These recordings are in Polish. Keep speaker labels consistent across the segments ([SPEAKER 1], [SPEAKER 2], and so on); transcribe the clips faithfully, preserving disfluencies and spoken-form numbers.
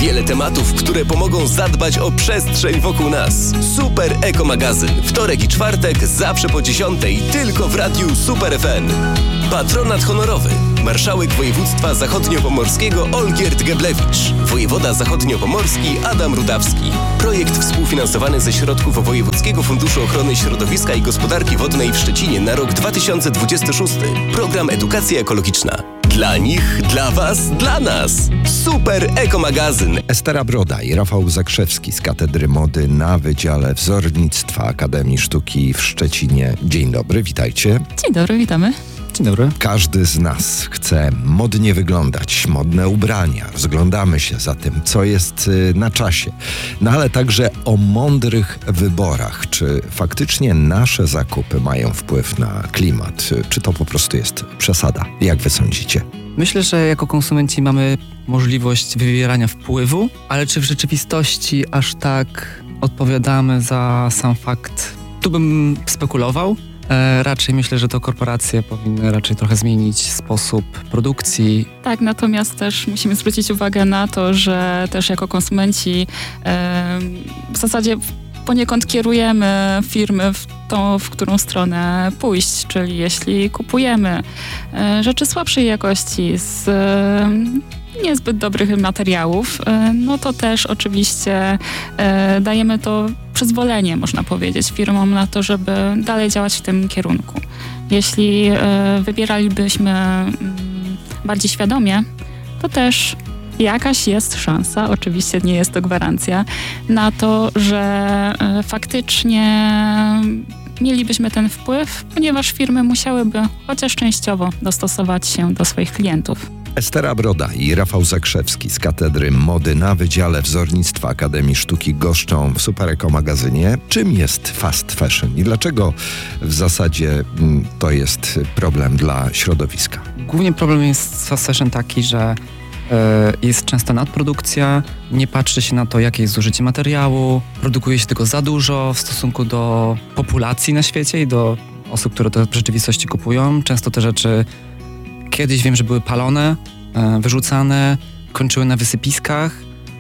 [SPEAKER 1] Wiele tematów, które pomogą zadbać o przestrzeń wokół nas. Super Eko Magazyn. Wtorek i czwartek zawsze po dziesiątej tylko w Radiu Super F M. Patronat honorowy. Marszałek województwa zachodniopomorskiego Olgierd Geblewicz. Wojewoda zachodniopomorski Adam Rudawski. Projekt współfinansowany ze środków Wojewódzkiego Funduszu Ochrony Środowiska i Gospodarki Wodnej w Szczecinie na rok dwa tysiące dwudziesty szósty. Program Edukacja Ekologiczna. Dla nich, dla was, dla nas. Super Eko Magazyn.
[SPEAKER 2] Estera Broda i Rafał Zakrzewski z Katedry Mody na Wydziale Wzornictwa Akademii Sztuki w Szczecinie. Dzień dobry, witajcie.
[SPEAKER 3] Dzień dobry, witamy.
[SPEAKER 4] Dzień dobry.
[SPEAKER 2] Każdy z nas chce modnie wyglądać, modne ubrania. Rozglądamy się za tym, co jest na czasie. No ale także o mądrych wyborach. Czy faktycznie nasze zakupy mają wpływ na klimat? Czy to po prostu jest przesada? Jak wy sądzicie?
[SPEAKER 4] Myślę, że jako konsumenci mamy możliwość wywierania wpływu, ale czy w rzeczywistości aż tak odpowiadamy za sam fakt? Tu bym spekulował. E, raczej myślę, że to korporacje powinny raczej trochę zmienić sposób produkcji.
[SPEAKER 3] Tak, natomiast też musimy zwrócić uwagę na to, że też jako konsumenci e, w zasadzie poniekąd kierujemy firmy w tą, w którą stronę pójść, czyli jeśli kupujemy e, rzeczy słabszej jakości z e, niezbyt dobrych materiałów, e, no to też oczywiście e, dajemy to przyzwolenie, można powiedzieć, firmom na to, żeby dalej działać w tym kierunku. Jeśli e, wybieralibyśmy m, bardziej świadomie, to też jakaś jest szansa, oczywiście nie jest to gwarancja, na to, że e, faktycznie mielibyśmy ten wpływ, ponieważ firmy musiałyby chociaż częściowo dostosować się do swoich klientów.
[SPEAKER 2] Estera Broda i Rafał Zakrzewski z Katedry Mody na Wydziale Wzornictwa Akademii Sztuki goszczą w Super Eko Magazynie. Czym jest fast fashion i dlaczego w zasadzie mm, to jest problem dla środowiska?
[SPEAKER 4] Głównie problem jest z fast fashion taki, że e, jest częsta nadprodukcja, nie patrzy się na to, jakie jest zużycie materiału, produkuje się tego za dużo w stosunku do populacji na świecie i do osób, które to w rzeczywistości kupują. Często te rzeczy kiedyś wiem, że były palone, e, wyrzucane, kończyły na wysypiskach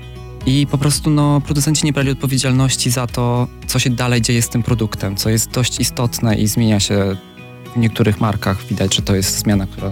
[SPEAKER 4] i po prostu no, producenci nie brali odpowiedzialności za to, co się dalej dzieje z tym produktem, co jest dość istotne i zmienia się w niektórych markach. Widać, że to jest zmiana, która,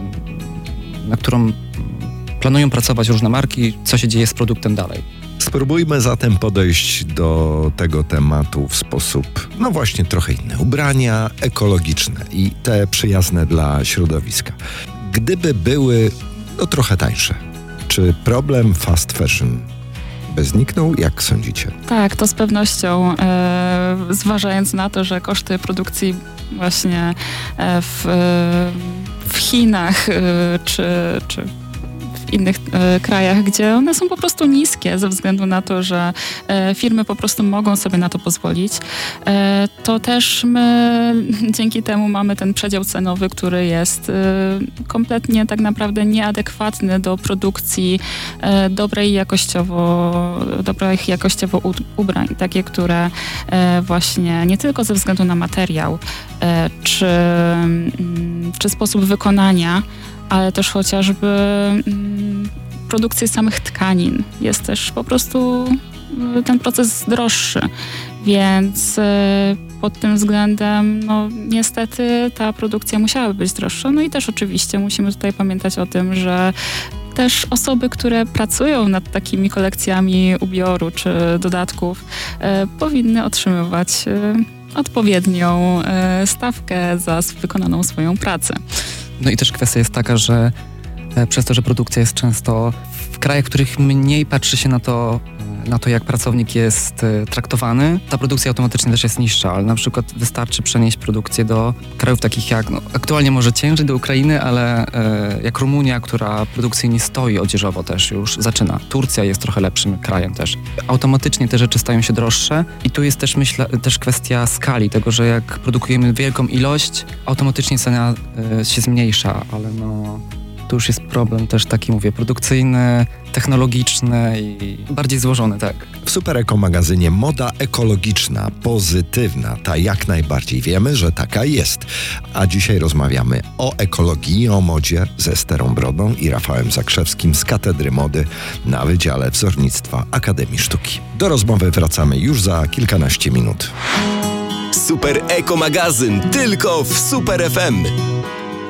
[SPEAKER 4] na którą planują pracować różne marki, co się dzieje z produktem dalej.
[SPEAKER 2] Spróbujmy zatem podejść do tego tematu w sposób, no właśnie, trochę inny. Ubrania ekologiczne i te przyjazne dla środowiska. Gdyby były, no trochę tańsze, czy problem fast fashion by zniknął? Jak sądzicie?
[SPEAKER 3] Tak, to z pewnością, e, zważając na to, że koszty produkcji właśnie e, w, e, w Chinach e, czy, czy w innych e, krajach, gdzie one są po prostu niskie ze względu na to, że e, firmy po prostu mogą sobie na to pozwolić, e, to też my dzięki temu mamy ten przedział cenowy, który jest e, kompletnie tak naprawdę nieadekwatny do produkcji e, dobrej jakościowo, dobrych jakościowo u, ubrań, takie, które e, właśnie nie tylko ze względu na materiał e, czy, m, czy sposób wykonania, ale też chociażby mm, produkcji samych tkanin. Jest też po prostu y, ten proces droższy, więc y, pod tym względem no niestety ta produkcja musiałaby być droższa. No i też oczywiście musimy tutaj pamiętać o tym, że też osoby, które pracują nad takimi kolekcjami ubioru czy dodatków, y, powinny otrzymywać y, odpowiednią y, stawkę za wykonaną swoją pracę.
[SPEAKER 4] No i też kwestia jest taka, że e, przez to, że produkcja jest często w krajach, w których mniej patrzy się na to, na to, jak pracownik jest e, traktowany, ta produkcja automatycznie też jest niższa, ale na przykład wystarczy przenieść produkcję do krajów takich jak, no, aktualnie może ciężej do Ukrainy, ale e, jak Rumunia, która produkcyjnie stoi odzieżowo też już zaczyna. Turcja jest trochę lepszym krajem też. Automatycznie te rzeczy stają się droższe i tu jest też, myślę, też kwestia skali, tego, że jak produkujemy wielką ilość, automatycznie cena e, się zmniejsza, ale no to już jest problem też taki, mówię, produkcyjny, technologiczny i bardziej złożony, tak.
[SPEAKER 2] W Super Eko magazynie moda ekologiczna, pozytywna, ta jak najbardziej. Wiemy, że taka jest. A dzisiaj rozmawiamy o ekologii, o modzie ze Esterą Brodą i Rafałem Zakrzewskim z Katedry Mody na Wydziale Wzornictwa Akademii Sztuki. Do rozmowy wracamy już za kilkanaście minut.
[SPEAKER 1] Super Eko magazyn tylko w Super F M.